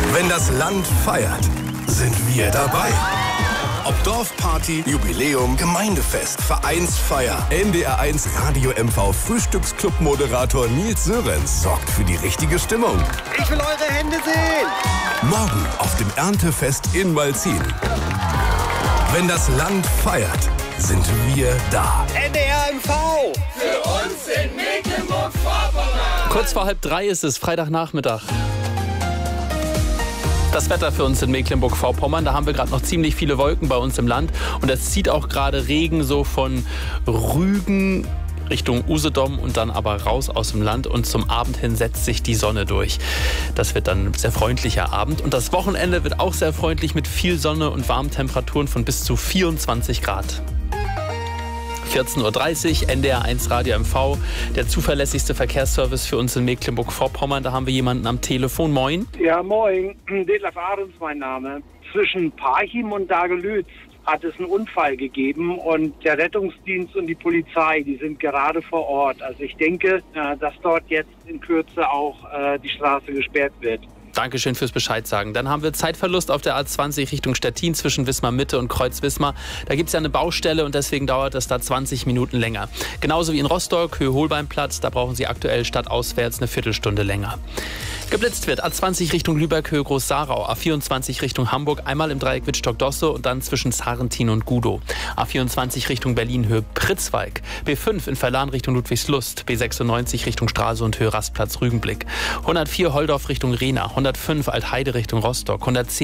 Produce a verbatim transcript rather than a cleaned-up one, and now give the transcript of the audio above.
Wenn das Land feiert, sind wir dabei. Ob Dorfparty, Jubiläum, Gemeindefest, Vereinsfeier, N D R eins Radio M V Frühstücksclub-Moderator Nils Sörensen sorgt für die richtige Stimmung. Ich will eure Hände sehen! Morgen auf dem Erntefest in Malzin. Wenn das Land feiert, sind wir da. N D R M V! Für uns in Mecklenburg-Vorpommern! Kurz vor halb drei ist es, Freitagnachmittag. Das Wetter für uns in Mecklenburg-Vorpommern, da haben wir gerade noch ziemlich viele Wolken bei uns im Land. Und es zieht auch gerade Regen so von Rügen Richtung Usedom und dann aber raus aus dem Land. Und zum Abend hin setzt sich die Sonne durch. Das wird dann ein sehr freundlicher Abend. Und das Wochenende wird auch sehr freundlich mit viel Sonne und warmen Temperaturen von bis zu vierundzwanzig Grad. vierzehn Uhr dreißig, N D R eins Radio M V, der zuverlässigste Verkehrsservice für uns in Mecklenburg-Vorpommern. Da haben wir jemanden am Telefon. Moin. Ja, moin. Detlef Ahrens mein Name. Zwischen Parchim und Dagelütz hat es einen Unfall gegeben und der Rettungsdienst und die Polizei, die sind gerade vor Ort. Also ich denke, dass dort jetzt in Kürze auch die Straße gesperrt wird. Dankeschön fürs Bescheid sagen. Dann haben wir Zeitverlust auf der A zwanzig Richtung Stettin zwischen Wismar-Mitte und Kreuz-Wismar. Da gibt es ja eine Baustelle und deswegen dauert es da zwanzig Minuten länger. Genauso wie in Rostock, Höhe-Holbeinplatz, da brauchen Sie aktuell stadtauswärts eine Viertelstunde länger. Geblitzt wird A zwanzig Richtung Lübeck, Höhe Groß-Sarau, A vierundzwanzig Richtung Hamburg, einmal im Dreieck Wittstock-Dosse und dann zwischen Sarrentin und Gudow. A vierundzwanzig Richtung Berlin, Höhe Pritzwalk, B fünf in Verlan Richtung Ludwigslust, B sechsundneunzig Richtung Stralsund, Höhe Rastplatz Rügenblick, hundertvier Holdorf Richtung Rehna, hundertfünf Altheide Richtung Rostock, hundertzehn